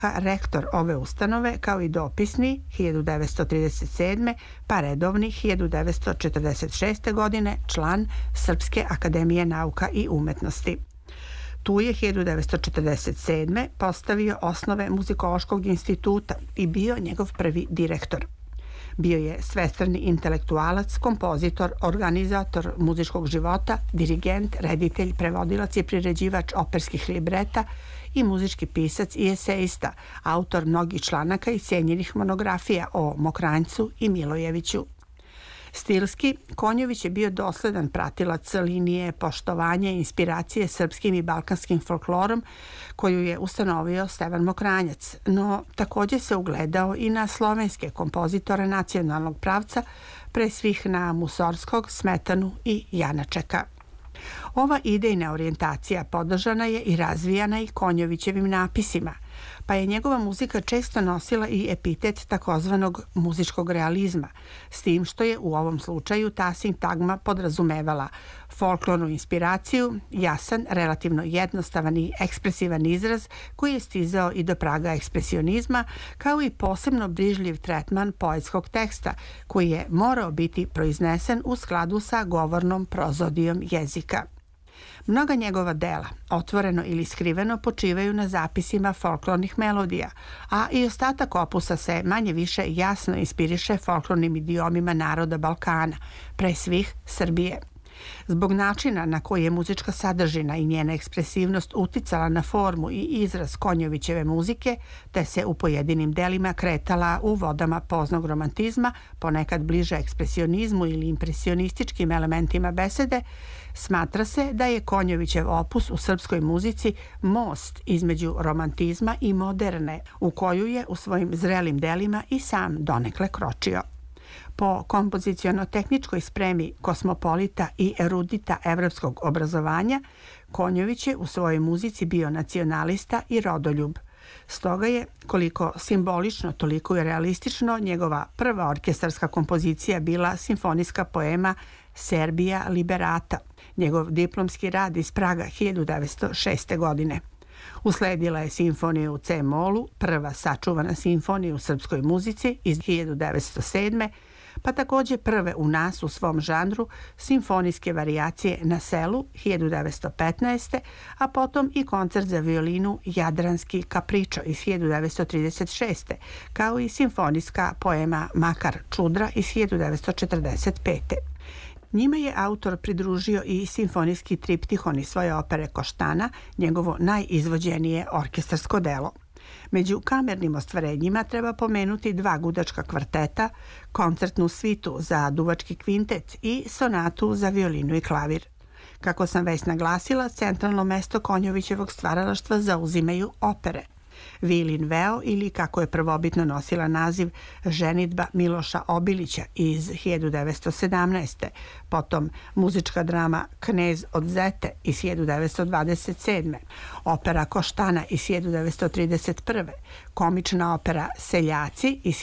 rektor ove ustanove, kao i dopisni 1937. pa redovni 1946. godine član Srpske akademije nauka i umetnosti. Tu je 1947. postavio osnove Muzikološkog instituta i bio njegov prvi direktor. Bio je svestrani intelektualac, kompozitor, organizator muzičkog života, dirigent, reditelj, prevodilac i priređivač operskih libreta i muzički pisac i esejista, autor mnogih članaka i cenjenih monografija o Mokranjcu i Milojeviću. Stilski, Konjović je bio dosledan pratilac linije poštovanja i inspiracije srpskim i balkanskim folklorom koju je ustanovio Stevan Mokranjac, no također se ugledao i na slovenske kompozitore nacionalnog pravca, pre svih na Musorskog, Smetanu i Janačeka. Ova idejna orijentacija podržana je i razvijana i Konjovićevim napisima, pa je njegova muzika često nosila i epitet takozvanog muzičkog realizma, s tim što je u ovom slučaju ta sintagma podrazumevala folklornu inspiraciju, jasan, relativno jednostavan i ekspresivan izraz koji je stizao i do praga ekspresionizma, kao i posebno brižljiv tretman poetskog teksta koji je morao biti proiznesen u skladu sa govornom prozodijom jezika. Mnoga njegova dela, otvoreno ili skriveno, počivaju na zapisima folklornih melodija, a i ostatak opusa se manje više jasno inspiriše folklornim idiomima naroda Balkana, pre svih Srbije. Zbog načina na koji je muzička sadržina i njena ekspresivnost uticala na formu i izraz Konjovićeve muzike, te se u pojedinim delima kretala u vodama poznog romantizma, ponekad bliže ekspresionizmu ili impresionističkim elementima besede, smatra se da je Konjovićev opus u srpskoj muzici most između romantizma i moderne, u koju je u svojim zrelim delima i sam donekle kročio. Po kompoziciono-tehničkoj spremi kosmopolita i erudita evropskog obrazovanja, Konjović je u svojoj muzici bio nacionalista i rodoljub. Stoga je, koliko simbolično, toliko i realistično, njegova prva orkestarska kompozicija bila simfonijska poema Serbia Liberata, njegov diplomski rad iz Praga 1906. godine. Usledila je simfonija u C-molu, prva sačuvana simfonija u srpskoj muzici iz 1907. pa također prve u nas u svom žanru simfonijske varijacije na selu 1915. a potom i koncert za violinu Jadranski kapričo iz 1936. kao i simfonijska poema Makar Čudra iz 1945. Njima je autor pridružio i simfonijski triptihon iz svoje opere Koštana, njegovo najizvođenije orkestarsko delo. Među kamernim ostvarenjima treba pomenuti 2 gudačka kvarteta, koncertnu svitu za duvački kvintet i sonatu za violinu i klavir. Kako sam već naglasila, centralno mesto Konjovićevog stvaralaštva zauzimaju opere. Vilin Veo ili, kako je prvobitno nosila naziv, Ženidba Miloša Obilića iz 1917. Potom muzička drama Knez od Zete iz 1927. Opera Koštana iz 1931. Komična opera Seljaci iz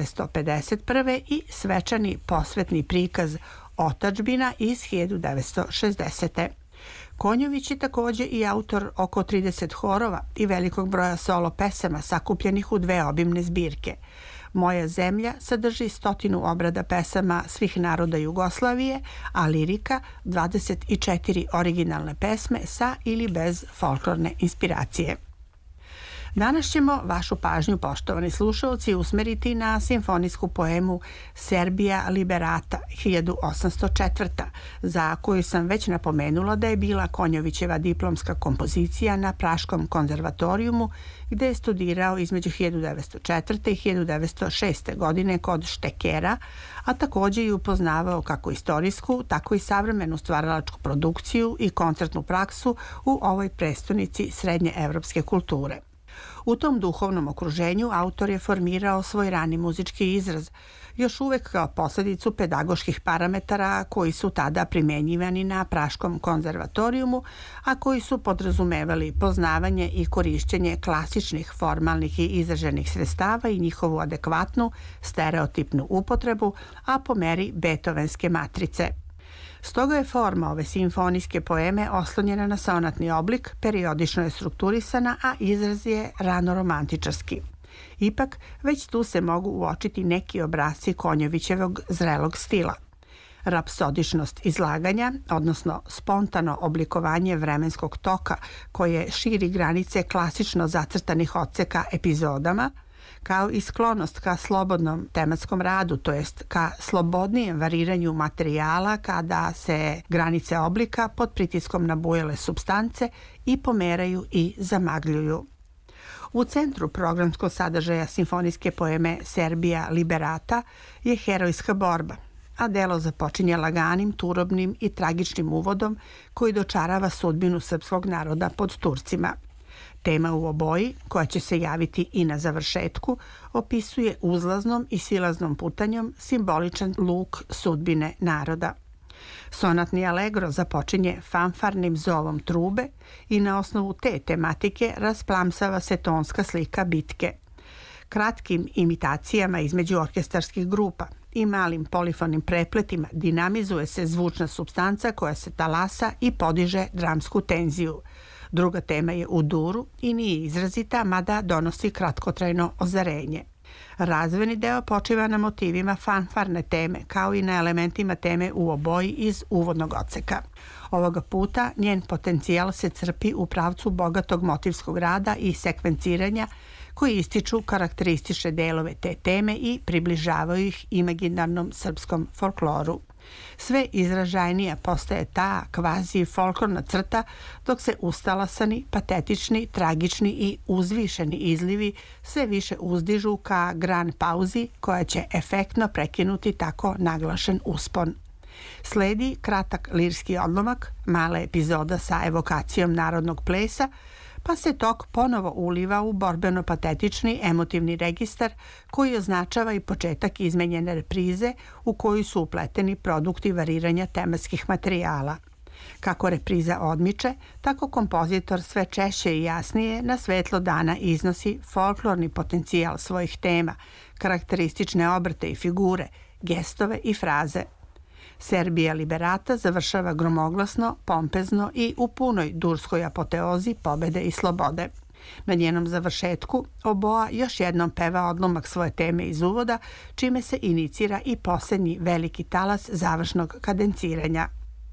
1951. i svečani posvetni prikaz Otadžbina iz 1960. Konjović je također i autor oko 30 horova i velikog broja solo pesama sakupljenih u 2 obimne zbirke. Moja zemlja sadrži 100 obrada pesama svih naroda Jugoslavije, a lirika 24 originalne pesme sa ili bez folklorne inspiracije. Danas ćemo vašu pažnju, poštovani slušalci, usmeriti na simfonijsku poemu Serbia Liberata 1804. za koju sam već napomenula da je bila Konjovićeva diplomska kompozicija na Praškom konzervatorijumu, gde je studirao između 1904. i 1906. godine kod Štekera, a također i upoznavao kako istorijsku, tako i savremenu stvaralačku produkciju i koncertnu praksu u ovoj prestonici srednje evropske kulture. U tom duhovnom okruženju autor je formirao svoj rani muzički izraz, još uvek kao posljedicu pedagoških parametara koji su tada primjenjivani na Praškom konzervatorijumu, a koji su podrazumevali poznavanje i korišćenje klasičnih formalnih i izraženih sredstava i njihovu adekvatnu, stereotipnu upotrebu, a po meri beethovenske matrice. Stoga je forma ove simfonijske poeme oslonjena na sonatni oblik, periodično je strukturisana, a izraz je rano-romantičarski. Ipak, već tu se mogu uočiti neki obrasci Konjovićevog zrelog stila. Rapsodičnost izlaganja, odnosno spontano oblikovanje vremenskog toka koje širi granice klasično zacrtanih odseka epizodama, kao i sklonost ka slobodnom tematskom radu, to jest ka slobodnijem variranju materijala kada se granice oblika pod pritiskom nabujale supstance i pomeraju i zamagljuju. U centru programskog sadržaja simfonijske poeme Serbia Liberata je herojska borba, a delo započinje laganim, turobnim i tragičnim uvodom koji dočarava sudbinu srpskog naroda pod Turcima. Tema u oboji, koja će se javiti i na završetku, opisuje uzlaznom i silaznom putanjom simboličan luk sudbine naroda. Sonatni allegro započinje fanfarnim zovom trube i na osnovu te tematike rasplamsava se tonska slika bitke. Kratkim imitacijama između orkestarskih grupa i malim polifonim prepletima dinamizuje se zvučna supstanca koja se talasa i podiže dramsku tenziju. Druga tema je u duru i nije izrazita, mada donosi kratkotrajno ozarenje. Razvojni deo počiva na motivima fanfarne teme, kao i na elementima teme u oboji iz uvodnog odseka. Ovoga puta njen potencijal se crpi u pravcu bogatog motivskog rada i sekvenciranja koji ističu karakteristične delove te teme i približavaju ih imaginarnom srpskom folkloru. Sve izražajnija postaje ta kvazi folklorna crta, dok se ustalasani, patetični, tragični i uzvišeni izlivi sve više uzdižu ka gran pauzi koja će efektno prekinuti tako naglašen uspon. Sledi kratak lirski odlomak, mala epizoda sa evokacijom narodnog plesa, pa se tok ponovo uliva u borbeno-patetični emotivni registar koji označava i početak izmenjene reprize u koju su upleteni produkti variranja tematskih materijala. Kako repriza odmiče, tako kompozitor sve češće i jasnije na svetlo dana iznosi folklorni potencijal svojih tema, karakteristične obrte i figure, gestove i fraze. Serbia Liberata završava gromoglasno, pompezno i u punoj durskoj apoteozi pobede i slobode. Na njenom završetku oboa još jednom peva odlomak svoje teme iz uvoda, čime se inicira i posljednji veliki talas završnog kadenciranja.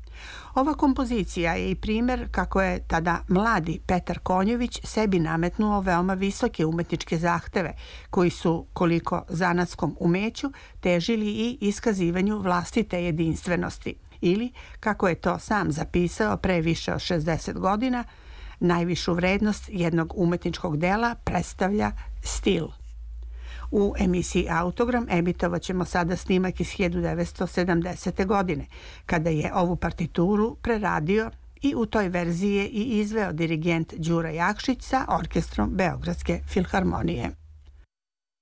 Ova kompozicija je i primjer kako je tada mladi Petar Konjović sebi nametnuo veoma visoke umetničke zahteve koji su, koliko zanatskom umeću, težili i iskazivanju vlastite jedinstvenosti ili, kako je to sam zapisao pre više od 60 godina, najvišu vrednost jednog umetničkog dela predstavlja stil. U emisiji Autogram emitovat ćemo sada snimak iz 1970. godine, kada je ovu partituru preradio i u toj verziji je i izveo dirigent Đura Jakšić sa orkestrom Beogradske filharmonije.